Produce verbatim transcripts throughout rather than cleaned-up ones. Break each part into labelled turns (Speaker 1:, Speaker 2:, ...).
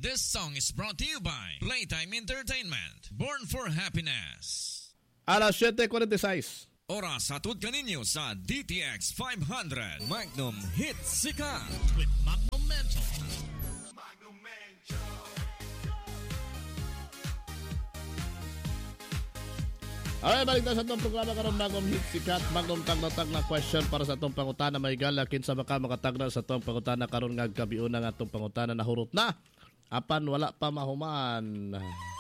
Speaker 1: This song is brought to you by Playtime Entertainment. Born for Happiness.
Speaker 2: Alas siyete forty-six.
Speaker 1: Oras hatod kaninyo sa D T X five hundred Magnum Hit Sikat
Speaker 3: with Magnum Mental.
Speaker 4: Magnum Mental.
Speaker 2: Alright, balik na sa itong programa karon Magnum Hit Sikat. Magnum tag-natag na question para sa itong pangutana. May galakin sa maka makatagna sa itong pangutana karon nga gabiuna nga itong pangutana na hurot na. Apan wala pa mahuman.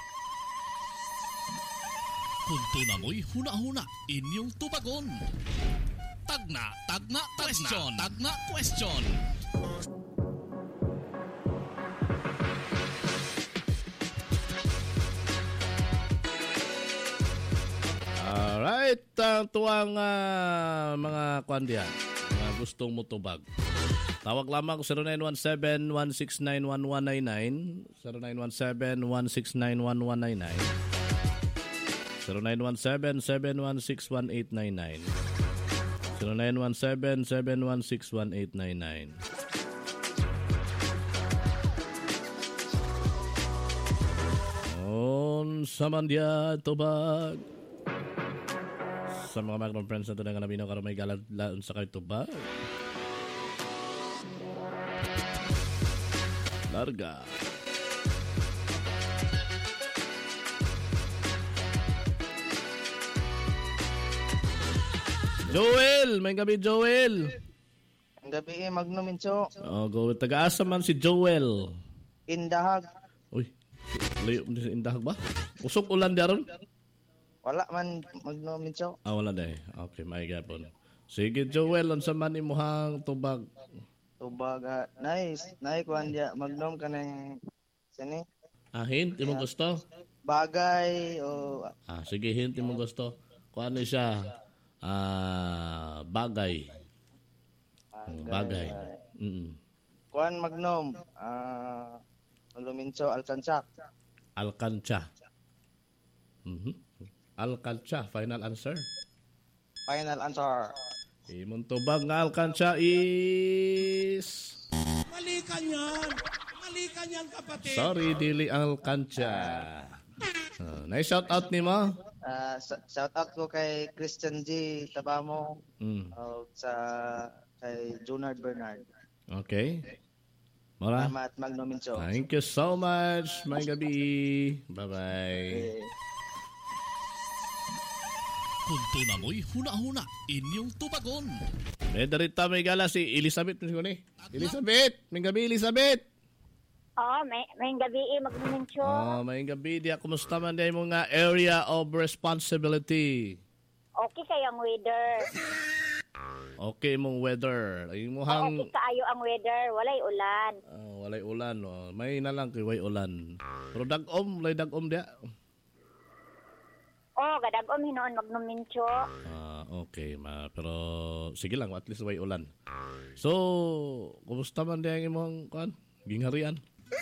Speaker 3: Punto na mo'y huna-huna inyong tubagon. Tagna, tagna, question, tagna, question.
Speaker 2: Alright, ang tuwang uh, mga kwan diyan, mga gustong mutubag. Tawag lamang zero nine one seven, one six nine, one one nine nine, zero nine one seven, one six nine, one one nine nine, zero nine one seven, seven one six, one eight nine nine, zero nine one seven, seven one six, one eight nine nine. On Samandia Tubag. Sa mga Magnum friends na ito na nga namin karon may galaan sa kayo tubag. Larga. Joel! May gabi, Joel!
Speaker 5: Ang gabi eh, Magnum Mental.
Speaker 2: Oh, go. Taga-asa man si Joel.
Speaker 5: Indahag.
Speaker 2: Uy, layo mo sa Indahag ba? Usok ulan daron?
Speaker 5: Wala man, Magnum Mental.
Speaker 2: Ah, wala na eh. Okay, may gapon. Sige, Joel, unsa man imuhang tubag?
Speaker 5: Tubag, uh, nice. Nice, kuhan diya. Magnum ka ng, sini?
Speaker 2: Ah, hint, imong gusto?
Speaker 5: Bagay, o...
Speaker 2: Ah, sige, hint, imong gusto. Kuha na siya. Ah, bagay.
Speaker 5: Bagay.
Speaker 2: Bagay. Mm.
Speaker 5: Kuhan, Magnum. Ah, Magnum Mental, Alcansak.
Speaker 2: Alcancha. Mhm. Alcancha, final answer.
Speaker 5: Final answer.
Speaker 2: Imong tubag nga Alcancha is...
Speaker 6: Mali ka niyan. Mali ka niyan, kapatid.
Speaker 2: Sorry, dili Alcancha. Uh, nice shout out ni mo.
Speaker 5: Uh, shout out ko kay Christian G. Tabamo.
Speaker 2: Mm.
Speaker 5: O sa kay Junard Bernard.
Speaker 2: Okay. Mara.
Speaker 5: Salamat, Magnum Mental.
Speaker 2: Thank you so much. May gabi. Bye-bye.
Speaker 5: Okay.
Speaker 3: Punto na mo'y huna-huna inyong tubagon.
Speaker 2: Eh, darita may gala si Elizabeth. Elizabeth! May gabi, Elizabeth!
Speaker 7: Oo, may, may gabi eh, magmumensyo.
Speaker 2: Oh, may gabi diya. Kumusta man diya mo nga area of responsibility?
Speaker 7: Okay kayang weather.
Speaker 2: Okay mong weather. Ay mo
Speaker 7: Oo,
Speaker 2: hang
Speaker 7: okay kaayo ang weather. Walay ulan.
Speaker 2: oh, walay ulan. Oh. May na lang kay way ulan. Pero dagom, lay dagom diya.
Speaker 7: Oo, gadagom hinoon magmumensyo.
Speaker 2: Ah, okay, ma. Pero sige lang, at least way ulan. So, kumusta man diya ang imong kan? Gingharian?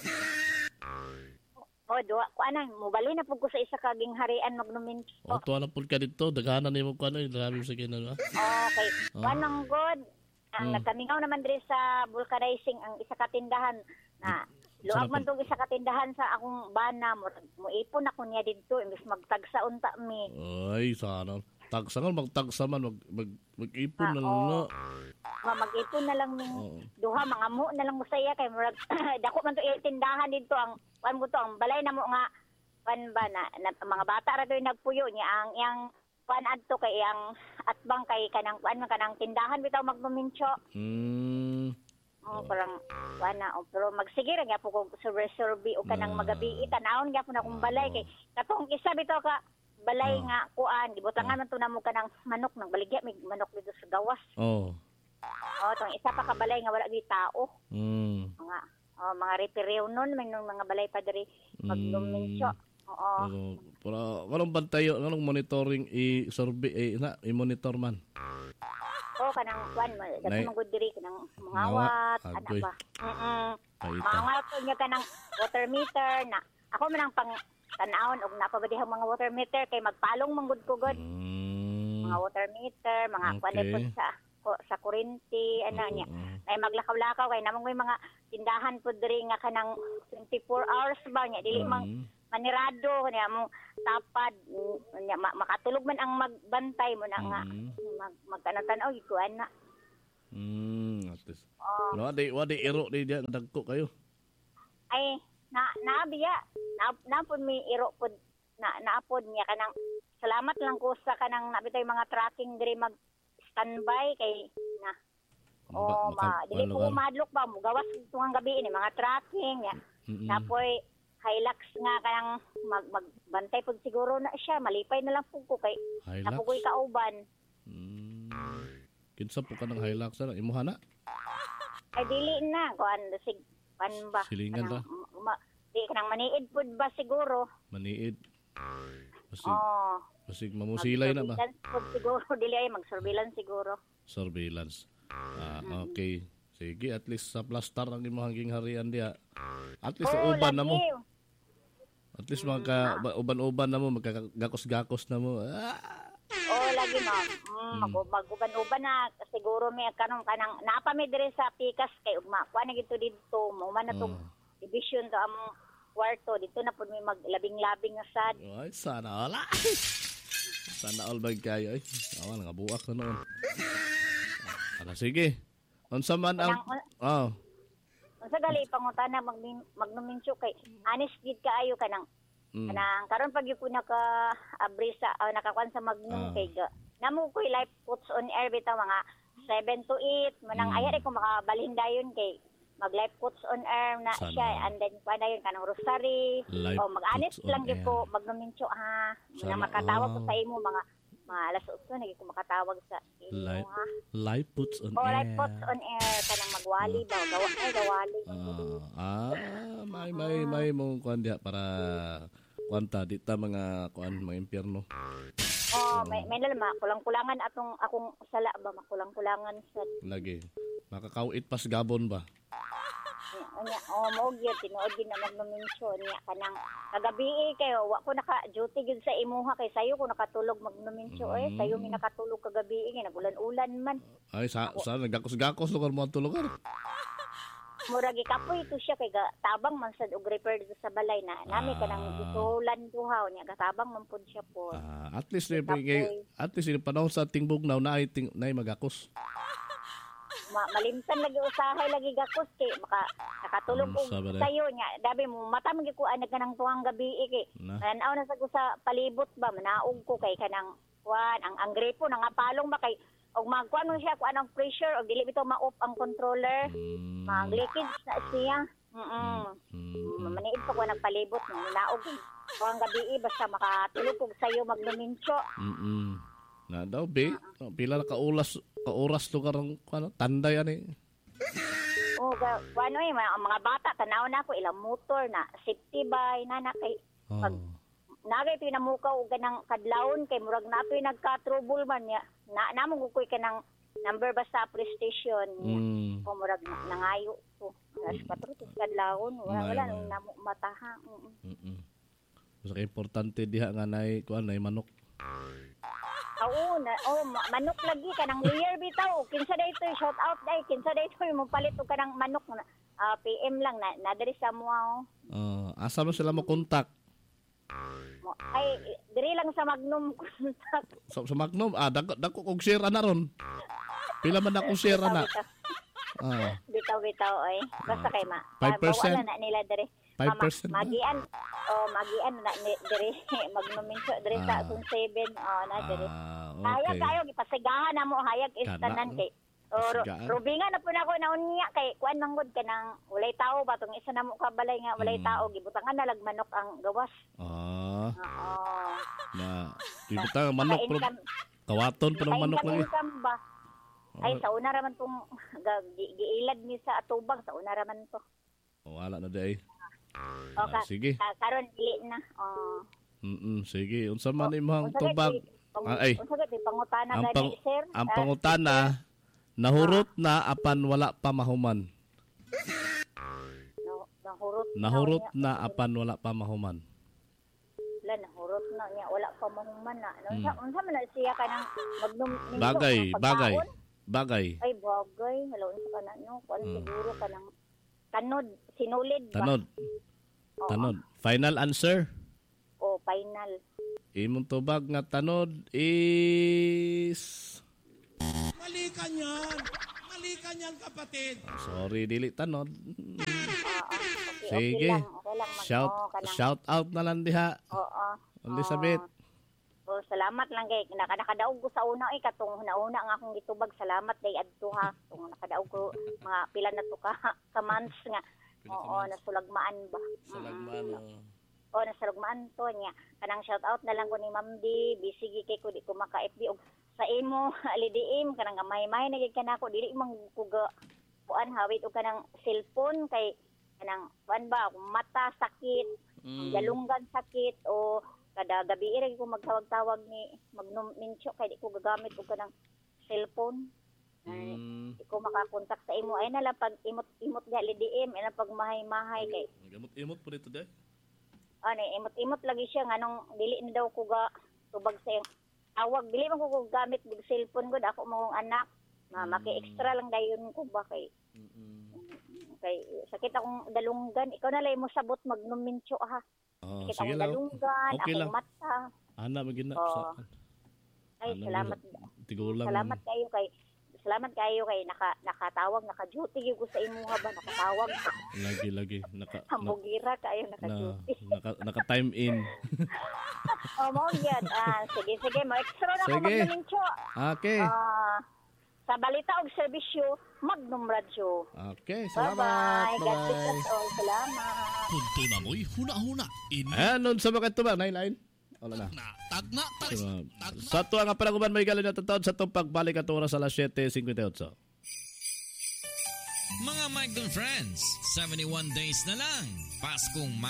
Speaker 7: O, duwa, kuanang, mubali na po ko sa isa kaging harian magmumensyo.
Speaker 2: O, tuwa na po ka dito. Daghanan ni mo ko ano. Daghanan sa kinan.
Speaker 7: Okay. Kuanang good. Ang
Speaker 2: Hmm.
Speaker 7: nagkamingaw naman diri sa vulcanizing ang isa katindahan na luwag man tong isa katindahan sa akong bana mo muipon ako niya dito imbis magtagsa unta mi.
Speaker 2: Ay, sana. Tagsa nga, magtagsa man. Mag, mag, mag-ipon
Speaker 7: Ah,
Speaker 2: na lang
Speaker 7: oo.
Speaker 2: na.
Speaker 7: Ma mag-ipon na lang ning
Speaker 2: Oo.
Speaker 7: duha mga mo na lang musaya kay murag dako man to tindahan dito ang kuan mo to ang balay na mo nga kuan ba na, na mga bata ra doy nagpuyo niya ang yang kuan adto kay yang atbang kay kanang kuan man kanang tindahan bitaw magmumensyo.
Speaker 2: Hmm.
Speaker 7: Oh, parang wala oh, pero magsige ra gyapon ko survey o kanang
Speaker 2: Ah.
Speaker 7: magabi tanawon gyapon akong balay kay katong isa bitaw ka balay
Speaker 2: Ah.
Speaker 7: nga kuan gibutangan man to namo kanang manok nang baligya may manok dito sa gawas.
Speaker 2: Oh.
Speaker 7: Oh, tong isa pa ka balay nga wala gyud tao.
Speaker 2: Hmm.
Speaker 7: Mga oh, mga repereo nun may nung mga balay pa diri magdumensyo. Oo.
Speaker 2: Pero, pero, anong bantayo, anong monitoring i-survey, eh, na, i-monitor man?
Speaker 7: Oh, kanang kuan mo
Speaker 2: Nay-
Speaker 7: dagko magud diri kanang mga
Speaker 2: Ngawat,
Speaker 7: wat ana
Speaker 2: agoy.
Speaker 7: ba. Mm.
Speaker 2: Paita.
Speaker 7: Mga to niya kanang water meter na ako man ang pang tanawon og napabadihang mga water meter kay magpalong manggud ko god.
Speaker 2: Hmm.
Speaker 7: Mga water meter, mga
Speaker 2: Okay.
Speaker 7: kuan pod sa ko- sa kuryente ana niya.
Speaker 2: Oo.
Speaker 7: Ay maglakaw-lakaw kay namong may mga tindahan pod diri nga kanang twenty-four hours ba niya dili
Speaker 2: Mm.
Speaker 7: mang manirado niya mo tapad mm, niya ma- makatulog man ang magbantay mo na nga
Speaker 2: Mm.
Speaker 7: mag magkanatan-aw gikuan na.
Speaker 2: Mm, at least.
Speaker 7: Oh,
Speaker 2: No, wadi wadi iro di diya dagko kayo.
Speaker 7: ay na naabiya na napod mi iro pod na naapod niya kanang salamat lang ko sa kanang nabitay mga tracking diri mag standby kay na oh ma dili ko madlok ba mo gawas tungang gabi ni mga tracking ya
Speaker 2: Mm-mm.
Speaker 7: tapoy Hilux nga kanang mag magbantay pud siguro na siya malipay na lang pud ko kay
Speaker 2: Hilux?
Speaker 7: napugoy kauban
Speaker 2: Mm. Kinsa po ka ng Hilux na imuha na?
Speaker 7: ay dili na kuan sig pan ba
Speaker 2: Silingan ra?
Speaker 7: Kanang ma, di kanang maniid pud ba siguro
Speaker 2: Maniid. Basig,
Speaker 7: oh
Speaker 2: basig mamusilay na ba?
Speaker 7: Mag-surveillance pud siguro dili ay mag-surveillance siguro.
Speaker 2: Surveillance. Ah, okay. Sige, at least sa plastar ang imong hanging harian diha. At least sa
Speaker 7: Oo,
Speaker 2: uban na mo.
Speaker 7: lagi.
Speaker 2: At least magka ba- uban-uban na mo, magkagakos-gakos na mo. Ah!
Speaker 7: Oh, lagi mo. Mm, mag mag-uban-uban na siguro may kanong kanang napa mi dire sa Pikas kay ugma. Kuan na gito dito, mo man na tong
Speaker 2: Oh.
Speaker 7: division to among kwarto dito na pud may maglabing-labing nga sad.
Speaker 2: Ay, sana all. Sana all bag kayo. Ay, awan nga buwak na noon. Ano, sige. Unsa man ang... Oh.
Speaker 7: Unsa gali pangutana mag magnuminsyo kay honest gid kaayo kanang
Speaker 2: Mm.
Speaker 7: kanang karon pag yung ko naka abri sa uh, nakakuan sa
Speaker 2: Ah.
Speaker 7: Magnum kay ga namo ko'y live puts on air bitaw mga seven to eight manang
Speaker 2: Mm.
Speaker 7: ayari ko makabalhin dayon kay mag live puts on air na
Speaker 2: Sana.
Speaker 7: siya and then pa dayon kanang rosary
Speaker 2: Live
Speaker 7: o mag-honest
Speaker 2: puts on
Speaker 7: lang gid
Speaker 2: air.
Speaker 7: ko magnuminsyo ha
Speaker 2: Sana
Speaker 7: na makatawag ko
Speaker 2: all.
Speaker 7: sa imo mga mga alas eight na gid ko makatawag sa imo
Speaker 2: Live,
Speaker 7: ha
Speaker 2: live puts on
Speaker 7: o
Speaker 2: air.
Speaker 7: live puts on air kanang magwali daw gawa ay gawali
Speaker 2: Ah, ah, may may may mong kuan diha para kuanta di ta mga kuan mga impyerno.
Speaker 7: oh may may lalma kulang-kulangan atong akong sala ba makulang-kulangan sa
Speaker 2: Lagi. Makakauit pas gabon ba?
Speaker 7: Anya, oh, mo gyud tinuod gyud na magnuminsyon niya kanang kagabi kayo wa ko naka duty gyud sa imuha kay sayo ko nakatulog magnuminsyo eh sayo mi nakatulog kagabi kay nagulan-ulan man
Speaker 2: Ay sa sa nagakos-gakos lugar mo ang tulugan.
Speaker 7: mura gikapoy to siya kay ga- tabang man sad og repair dito sa balay na nami kanang gisulan duhaw niya gatabang man pud siya po
Speaker 2: Ah, at least eh, pag- at least yung panahon sa tingbugnaw na ay ting, na ay magakos.
Speaker 7: Ma malimtan lagi usahay lagi gakos kay maka nakatulog
Speaker 2: Mm,
Speaker 7: og
Speaker 2: sabi na.
Speaker 7: sayo niya dabi mo mata man gyud ko anag kanang tuwang gabi kay
Speaker 2: Na.
Speaker 7: Nanaw na sa ko sa palibot ba manaog ko kay kanang kuan ang ang gripo nangapalong ba kay og magkuan mo siya kuan ang pressure og dili bitaw ma-off ang controller
Speaker 2: Mm,
Speaker 7: mag-leakage na siya mm
Speaker 2: mm,
Speaker 7: maniid pa ko nagpalibot nanaog tuwang gabi basta makatulog og sayo magnuminsyo
Speaker 2: mm, mm. Na daw be, oh, pila na kaulas kauras lugar ang ano, tanda yan eh.
Speaker 7: o ga kuan oy mga, mga bata tanaw na ko ilang motor na safety by nana kay
Speaker 2: Oh.
Speaker 7: pag nagay pinamukaw og kanang kadlawon kay murag natoy nagka-trouble man ya na namo ko kanang number basta police station ya.
Speaker 2: Mm.
Speaker 7: O murag na- nangayo ko alas patro tis kadlawon wala
Speaker 2: May-
Speaker 7: wala
Speaker 2: may.
Speaker 7: nang namo mataha mm
Speaker 2: Mm. Basta kay importante diha nga nay kuan nay manok.
Speaker 7: Oo, na, oh, ma- manok lagi kanang layer bitaw kinsa dayto shout out day kinsa dayto mo palit og kanang manok na ah, P M lang na nadiri sa mo
Speaker 2: Uh, asa mo sila mo kontak?
Speaker 7: mo ay diri lang sa Magnum contact
Speaker 2: Sa, sa Magnum, ah, dako, dako kong share na ron. Pila man akong share na. Ah,
Speaker 7: bitaw bitaw ay basta kay ma
Speaker 2: five percent?
Speaker 7: bawala na nila diri
Speaker 2: five
Speaker 7: Mama,
Speaker 2: percent ba?
Speaker 7: magian oh magian na ni diri magnuminsyo diri
Speaker 2: Ah.
Speaker 7: sa Zone seven oh na diri
Speaker 2: Ah,
Speaker 7: hayag
Speaker 2: okay.
Speaker 7: kayo gipasigahan na mo hayag instanan
Speaker 2: Kana,
Speaker 7: kay oh, ro-
Speaker 2: pasigahan.
Speaker 7: rubingan na po na ako naunya kay kuan manggod ka nang walay tao ba tong isa na mo ka balay nga walay
Speaker 2: Mm.
Speaker 7: tao gibutangan na lag manok ang gawas
Speaker 2: Ah,
Speaker 7: oo
Speaker 2: na di ba tayo manok pero
Speaker 7: Naka-income-
Speaker 2: kawaton pa ng manok lagi.
Speaker 7: naka-income ba ay
Speaker 2: Oh,
Speaker 7: sa una raman tong ga- gi- giilad mi sa atubang sa una raman to
Speaker 2: oh, wala na day.
Speaker 7: o
Speaker 2: Ah, sige.
Speaker 7: ka- karon dili na oh
Speaker 2: Mm, sige. Unsa man imong
Speaker 7: Unsa
Speaker 2: tubag?
Speaker 7: gid, pang-
Speaker 2: Ah, ay.
Speaker 7: unsa gid, pangutana
Speaker 2: Ang
Speaker 7: gani,
Speaker 2: pang
Speaker 7: sir?
Speaker 2: ang
Speaker 7: Ah,
Speaker 2: pangutana nahurot na apan wala pa mahuman.
Speaker 7: na- nahurot na
Speaker 2: Nahurot
Speaker 7: niya.
Speaker 2: na apan wala pa mahuman.
Speaker 7: Wala, nahurot na niya. Wala pa mahuman na. Ano,
Speaker 2: Hmm.
Speaker 7: Unsa unsa man na siya kanang magnum minto,
Speaker 2: Bagay,
Speaker 7: ng
Speaker 2: bagay.
Speaker 7: pagkaon?
Speaker 2: Bagay.
Speaker 7: Ay, bagay. Hello, unsa ka na, no? Kuan
Speaker 2: Hmm.
Speaker 7: siguro kanang kanod, sinulid ba?
Speaker 2: Tanod. Tanod. Final answer.
Speaker 7: O, final.
Speaker 2: Imong tubag nga tanod is...
Speaker 6: Mali ka niyan. Mali ka niyan, kapatid.
Speaker 2: Sorry, dili tanod.
Speaker 7: Oo, okay,
Speaker 2: Sige.
Speaker 7: okay lang. Okay lang. Mag-
Speaker 2: Shout,
Speaker 7: oo, kanang-
Speaker 2: shout out na lang diha.
Speaker 7: Oo.
Speaker 2: Elizabeth.
Speaker 7: Oo. Oh, salamat lang kay naka nakadaog ko sa una eh katong nauna nga akong gitubag. Salamat kay adto ha. Tung nakadaog ko mga pila na to ka ka months nga. Oo, nasulagmaan ba.
Speaker 2: Salagman.
Speaker 7: Oo, nasulagmaan to niya. Kanang shout out na lang ko ni Ma'am Di. Bisig kay ko di ko maka-F B og sa imo alidiim kanang gamay-may na gid kanako dili man kuga kuan hawit og kanang cellphone kay kanang kuan ba mata sakit,
Speaker 2: Mm.
Speaker 7: galunggan sakit o kada gabi ira ko magtawag-tawag ni Magnum Mincho kay di ko gagamit og kanang cellphone. Ay,
Speaker 2: Mm.
Speaker 7: di ko makakontak sa imo ay na lang pag imot-imot gali D M ay na pag mahay-mahay kay
Speaker 2: Gamot-imot po dito, day.
Speaker 7: ano imot-imot lagi siya nganong dili na daw ko ga tubag sa iyang tawag dili man ko ko gamit og cellphone gud ako mong anak na maki-extra lang dayon ko ba kay kay sakit akong dalunggan ikaw na lang mo sabot Magnum Mincho ha.
Speaker 2: Oh,
Speaker 7: Sakit
Speaker 2: sige
Speaker 7: akong
Speaker 2: lang.
Speaker 7: dalunggan,
Speaker 2: Okay
Speaker 7: akong
Speaker 2: lang.
Speaker 7: mata.
Speaker 2: Ana magina
Speaker 7: Oo.
Speaker 2: sa
Speaker 7: Ay,
Speaker 2: Ano,
Speaker 7: salamat.
Speaker 2: tigulang.
Speaker 7: Salamat kayo kay Salamat kayo kay naka nakatawag, naka-duty gyud ko sa imo ha ba nakatawag.
Speaker 2: Lagi lagi naka na,
Speaker 7: Hambugira kayo
Speaker 2: na,
Speaker 7: naka-duty.
Speaker 2: naka, naka time in.
Speaker 7: Oh, mo gyud. Ah, sige sige, mo extra na ko
Speaker 2: Sige.
Speaker 7: Magnum Mincho.
Speaker 2: Okay.
Speaker 7: Ah, sa balita og serbisyo, Magnum Radio.
Speaker 2: Okay, salamat.
Speaker 7: Bye-bye. God bless
Speaker 2: Bye.
Speaker 7: us all. Salamat.
Speaker 3: Punto na mo'y huna-huna. Inyo
Speaker 2: Anon sa mga tuba, nine line. Wala na.
Speaker 3: na. Tagna, talis.
Speaker 2: Sa,
Speaker 3: Tagna.
Speaker 2: sa tuwa nga panaguban may galing na tatawad sa itong pagbalik at oras alas seven fifty-eight.
Speaker 1: Mga Magnum Friends, seventy-one days na lang. Paskong